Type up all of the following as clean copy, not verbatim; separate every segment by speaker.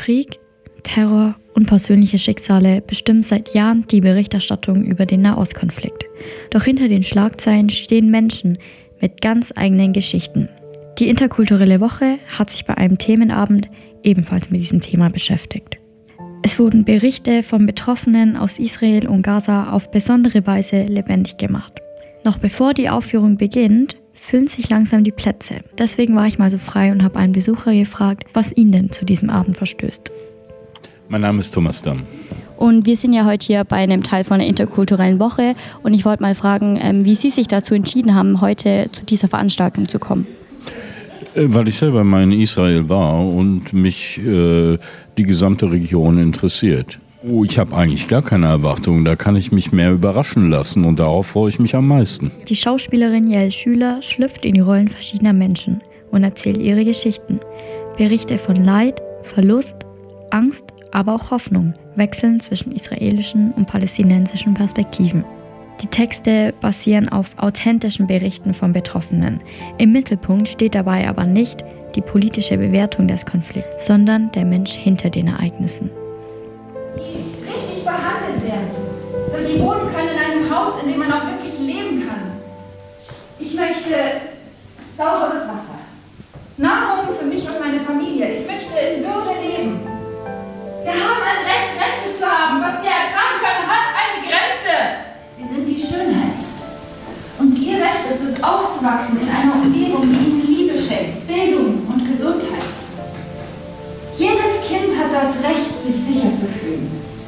Speaker 1: Krieg, Terror und persönliche Schicksale bestimmen seit Jahren die Berichterstattung über den Nahostkonflikt. Doch hinter den Schlagzeilen stehen Menschen mit ganz eigenen Geschichten. Die Interkulturelle Woche hat sich bei einem Themenabend ebenfalls mit diesem Thema beschäftigt. Es wurden Berichte von Betroffenen aus Israel und Gaza auf besondere Weise lebendig gemacht. Noch bevor die Aufführung beginnt, füllen sich langsam die Plätze. Deswegen war ich mal so frei und habe einen Besucher gefragt, was ihn denn zu diesem Abend verstößt.
Speaker 2: Mein Name ist Thomas Damm.
Speaker 1: Und wir sind ja heute hier bei einem Teil von der Interkulturellen Woche und ich wollte mal fragen, wie Sie sich dazu entschieden haben, heute zu dieser Veranstaltung zu kommen.
Speaker 2: Weil ich selber mal in Israel war und mich die gesamte Region interessiert. Ich habe eigentlich gar keine Erwartungen, da kann ich mich mehr überraschen lassen und darauf freue ich mich am meisten.
Speaker 1: Die Schauspielerin Yael Schüler schlüpft in die Rollen verschiedener Menschen und erzählt ihre Geschichten. Berichte von Leid, Verlust, Angst, aber auch Hoffnung wechseln zwischen israelischen und palästinensischen Perspektiven. Die Texte basieren auf authentischen Berichten von Betroffenen. Im Mittelpunkt steht dabei aber nicht die politische Bewertung des Konflikts, sondern der Mensch hinter den Ereignissen.
Speaker 3: Die richtig behandelt werden, dass sie wohnen können in einem Haus, in dem man auch wirklich leben kann. Ich möchte sauberes Wasser, Nahrung für mich und meine Familie. Ich möchte in Würde leben. Wir haben ein Recht, Rechte zu haben. Was wir ertragen können, hat eine Grenze. Sie sind die Schönheit. Und ihr Recht ist es, aufzuwachsen in einer Umgebung, die ihnen Liebe schenkt, Bildung und Gesundheit. Jedes Kind hat das Recht, sich sicher zu fühlen.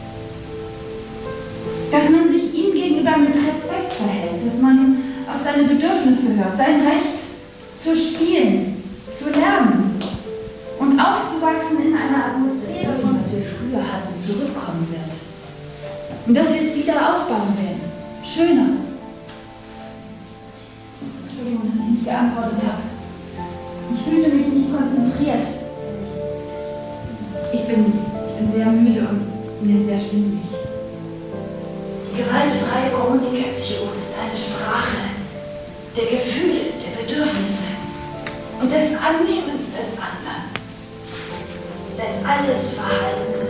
Speaker 3: Dass man sich ihm gegenüber mit Respekt verhält, dass man auf seine Bedürfnisse hört, sein Recht zu spielen, zu lernen und aufzuwachsen in einer Atmosphäre, von was wir früher hatten, zurückkommen wird. Und dass wir es wieder aufbauen werden. Schöner. Entschuldigung, dass ich nicht geantwortet habe. Ich fühlte mich nicht konzentriert. Ich bin sehr müde und mir ist sehr schwindelig.
Speaker 4: Gewaltfreie Kommunikation ist eine Sprache der Gefühle, der Bedürfnisse und des Annehmens des anderen. Denn alles Verhalten